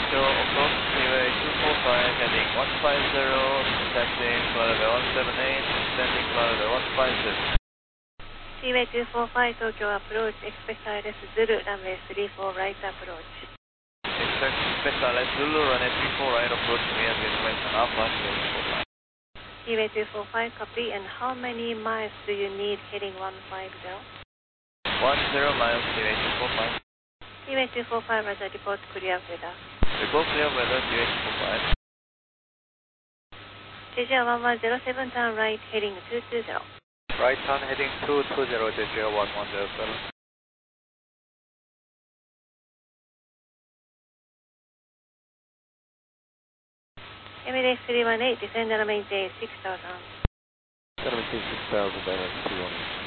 Tokyo, approach Freeway 245, heading 150, taxiing flight level 178, descending flight level 150. Freeway 245 Tokyo approach, expect ILS Zulu, runway 34 right approach. Expect ILS Zulu, runway 34 right approach, clear, destination Alpha, Freeway 245 copy, and how many miles do you need heading 150? 10 miles, Freeway 245. Freeway 245, Roger, report clear weather. Report clear weather, Freeway 245. JJ 1107, turn right, heading 220. Right turn heading 220, JJ 1107. Emirates 318, descend and maintain 6000. Maintain 6000, Emirates 318.